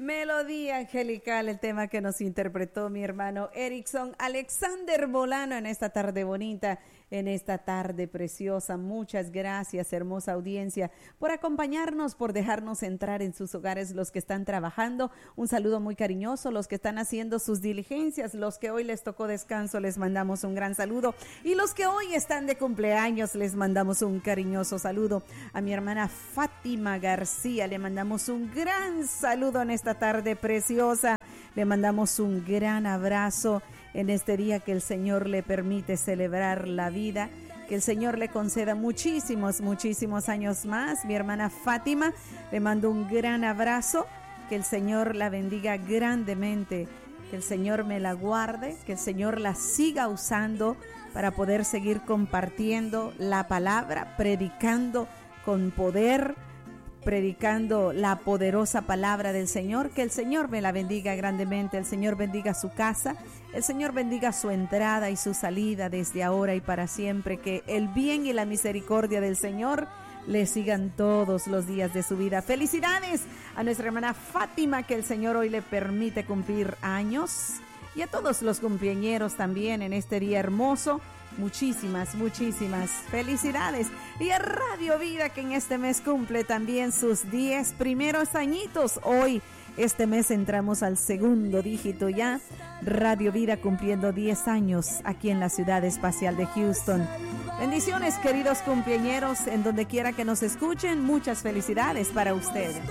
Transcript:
Melodía angelical, el tema que nos interpretó mi hermano Erickson Alexander Bolano en esta tarde bonita, en esta tarde preciosa. Muchas gracias, hermosa audiencia, por acompañarnos, por dejarnos entrar en sus hogares, los que están trabajando. Un saludo muy cariñoso, los que están haciendo sus diligencias, los que hoy les tocó descanso, les mandamos un gran saludo. Y los que hoy están de cumpleaños, les mandamos un cariñoso saludo. A mi hermana Fátima García, le mandamos un gran saludo en esta tarde preciosa. Le mandamos un gran abrazo en este día que el Señor le permite celebrar la vida, que el Señor le conceda muchísimos años más. Mi hermana Fátima, le mando un gran abrazo, que el Señor la bendiga grandemente, que el Señor me la guarde, que el Señor la siga usando para poder seguir compartiendo la palabra, predicando con poder, predicando la poderosa palabra del Señor. Que el Señor me la bendiga grandemente, el Señor bendiga su casa, el Señor bendiga su entrada y su salida desde ahora y para siempre. Que el bien y la misericordia del Señor le sigan todos los días de su vida. Felicidades a nuestra hermana Fátima, que el Señor hoy le permite cumplir años, y a todos los cumpleañeros también en este día hermoso. Muchísimas felicidades. Y a Radio Vida, que en este mes cumple también sus 10 primeros añitos. Hoy, este mes, entramos al segundo dígito ya. Radio Vida cumpliendo 10 años aquí en la ciudad espacial de Houston. Bendiciones, queridos cumpleañeros, en donde quiera que nos escuchen. Muchas felicidades para ustedes.